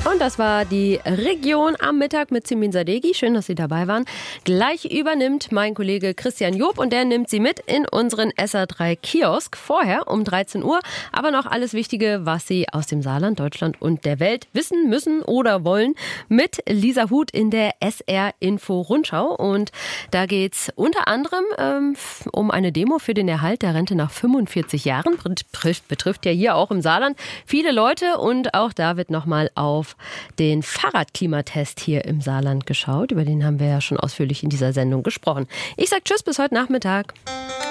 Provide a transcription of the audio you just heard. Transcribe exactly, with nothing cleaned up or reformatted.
Und das war die Region am Mittag mit Simin Sadeghi. Schön, dass Sie dabei waren. Gleich übernimmt mein Kollege Christian Job und der nimmt Sie mit in unseren S R drei Kiosk. Vorher um dreizehn Uhr. Aber noch alles Wichtige, was Sie aus dem Saarland, Deutschland und der Welt wissen müssen oder wollen, mit Lisa Huth in der S R Info Rundschau. Und da geht's unter anderem ähm, um eine Demo für den Erhalt der Rente nach fünfundvierzig Jahren. Betrifft, betrifft ja hier auch im Saarland viele Leute. Und auch da wird nochmal auf den Fahrradklimatest hier im Saarland geschaut. Über den haben wir ja schon ausführlich in dieser Sendung gesprochen. Ich sage Tschüss, bis heute Nachmittag.